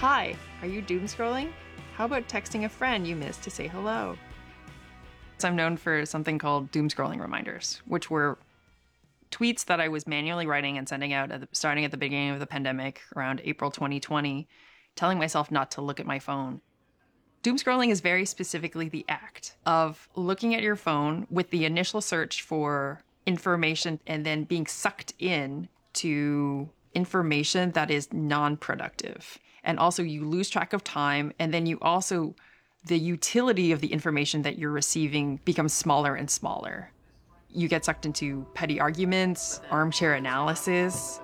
Hi, are you doom scrolling? How about texting a friend you missed to say hello? So I'm known for something called doom scrolling reminders, which were tweets that I was manually writing and sending out starting at the beginning of the pandemic around April 2020, telling myself not to look at my phone. Doom scrolling is very specifically the act of looking at your phone with the initial search for information and then being sucked in to information that is non-productive. And also you lose track of time, and then the utility of the information that you're receiving becomes smaller and smaller. You get sucked into petty arguments, armchair analysis.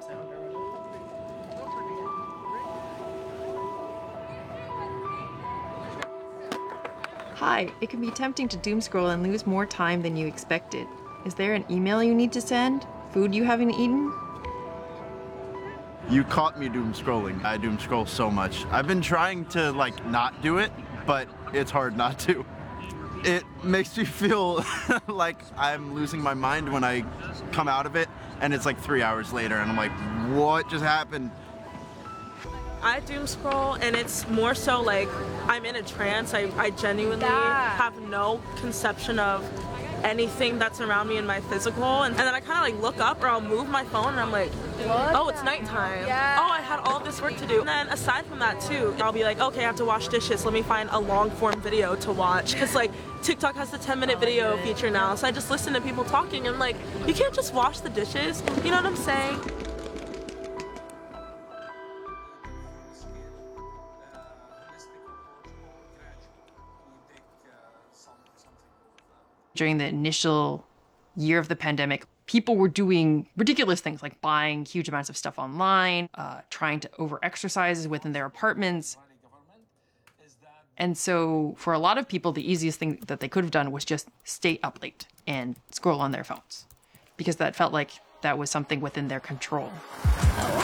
Hi, it can be tempting to doom scroll and lose more time than you expected. Is there an email you need to send? Food you haven't eaten? You caught me doom scrolling. I doom scroll so much. I've been trying to not do it, but it's hard not to. It makes me feel like I'm losing my mind when I come out of it, and it's 3 hours later and I'm like, what just happened? I doom scroll, and it's more so I'm in a trance. I genuinely have no conception of anything that's around me in my physical, and then I kind of look up, or I'll move my phone and I'm like, what? Oh, it's nighttime. Yeah. Oh, I had all this work to do. And then aside from that too, I'll be like, okay, I have to wash dishes, let me find a long form video to watch, because TikTok has the 10-minute video feature now, so I just listen to people talking, and you can't just wash the dishes, you know what I'm saying? During the initial year of the pandemic, people were doing ridiculous things like buying huge amounts of stuff online, trying to over-exercise within their apartments. And so for a lot of people, the easiest thing that they could have done was just stay up late and scroll on their phones, because that felt like that was something within their control.